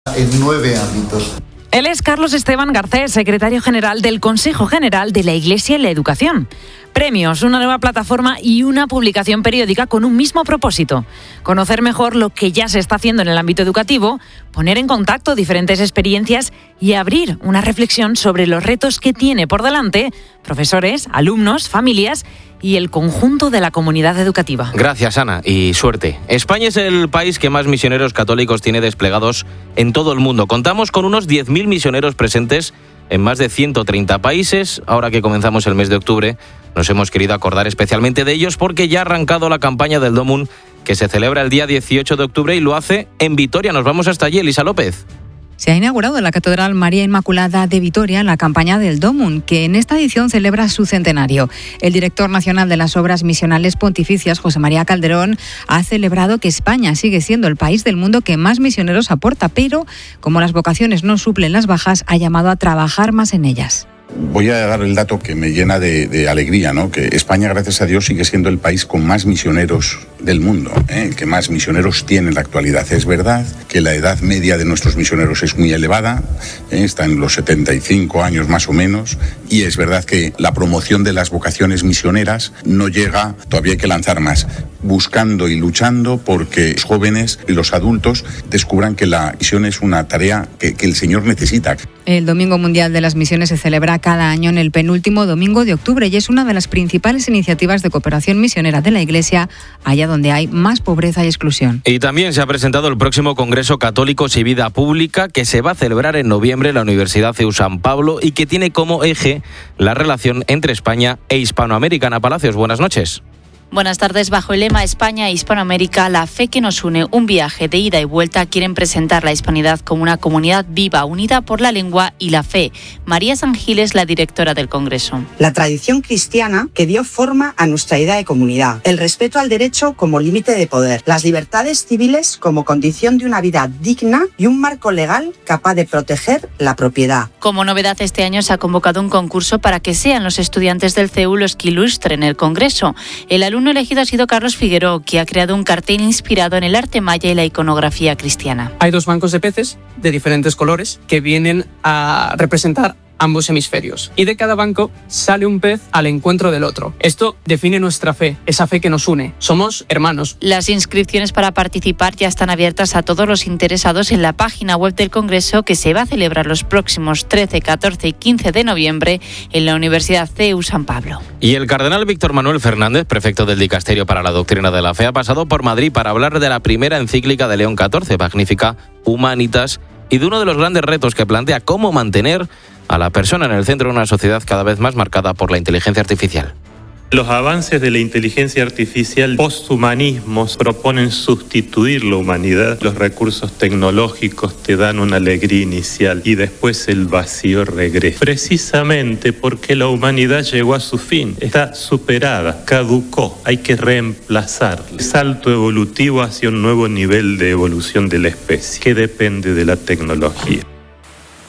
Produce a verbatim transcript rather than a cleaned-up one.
En nueve ámbitos. Él es Carlos Esteban Garcés, secretario general del Consejo General de la Iglesia y la Educación. Premios, una nueva plataforma y una publicación periódica con un mismo propósito: conocer mejor lo que ya se está haciendo en el ámbito educativo, poner en contacto diferentes experiencias y abrir una reflexión sobre los retos que tiene por delante profesores, alumnos, familias y el conjunto de la comunidad educativa. Gracias, Ana, y suerte. España es el país que más misioneros católicos tiene desplegados en todo el mundo. Contamos con unos diez mil misioneros presentes en más de ciento treinta países. Ahora que comenzamos el mes de octubre, nos hemos querido acordar especialmente de ellos porque ya ha arrancado la campaña del Domum, que se celebra el día dieciocho de octubre y lo hace en Vitoria. Nos vamos hasta allí, Elisa López. Se ha inaugurado en la Catedral María Inmaculada de Vitoria la campaña del Domum, que en esta edición celebra su centenario. El director nacional de las Obras Misionales Pontificias, José María Calderón, ha celebrado que España sigue siendo el país del mundo que más misioneros aporta, pero como las vocaciones no suplen las bajas, ha llamado a trabajar más en ellas. Voy a dar el dato que me llena de, de alegría, ¿no? Que España, gracias a Dios, sigue siendo el país con más misioneros del mundo, ¿eh? El que más misioneros tiene en la actualidad. Es verdad que la edad media de nuestros misioneros es muy elevada, ¿eh? Está en los setenta y cinco años más o menos, y es verdad que la promoción de las vocaciones misioneras no llega, todavía hay que lanzar más, buscando y luchando porque los jóvenes y los adultos descubran que la misión es una tarea que, que el Señor necesita. El Domingo Mundial de las Misiones se celebra cada año en el penúltimo domingo de octubre y es una de las principales iniciativas de cooperación misionera de la Iglesia, allá donde hay más pobreza y exclusión. Y también se ha presentado el próximo Congreso Católicos y Vida Pública, que se va a celebrar en noviembre en la Universidad C E U San Pablo y que tiene como eje la relación entre España e Hispanoamérica. Ana Palacios, buenas noches. Buenas tardes. Bajo el lema España e Hispanoamérica, la fe que nos une, un viaje de ida y vuelta, quieren presentar la hispanidad como una comunidad viva, unida por la lengua y la fe. María San Gil es la directora del Congreso. La tradición cristiana que dio forma a nuestra idea de comunidad, el respeto al derecho como límite de poder, las libertades civiles como condición de una vida digna y un marco legal capaz de proteger la propiedad. Como novedad, este año se ha convocado un concurso para que sean los estudiantes del C E U los que ilustren el Congreso. El alumno El elegido ha sido Carlos Figueró, que ha creado un cartel inspirado en el arte maya y la iconografía cristiana. Hay dos bancos de peces de diferentes colores que vienen a representar ambos hemisferios. Y de cada banco sale un pez al encuentro del otro. Esto define nuestra fe, esa fe que nos une. Somos hermanos. Las inscripciones para participar ya están abiertas a todos los interesados en la página web del Congreso, que se va a celebrar los próximos trece, catorce y quince de noviembre en la Universidad C E U San Pablo. Y el cardenal Víctor Manuel Fernández, prefecto del Dicasterio para la Doctrina de la Fe, ha pasado por Madrid para hablar de la primera encíclica de León catorce, Magnificat Humanitas, y de uno de los grandes retos que plantea: cómo mantener a la persona en el centro de una sociedad cada vez más marcada por la inteligencia artificial. Los avances de la inteligencia artificial posthumanismos proponen sustituir la humanidad. Los recursos tecnológicos te dan una alegría inicial y después el vacío regresa. Precisamente porque la humanidad llegó a su fin, está superada, caducó, hay que reemplazar. El salto evolutivo hacia un nuevo nivel de evolución de la especie, que depende de la tecnología.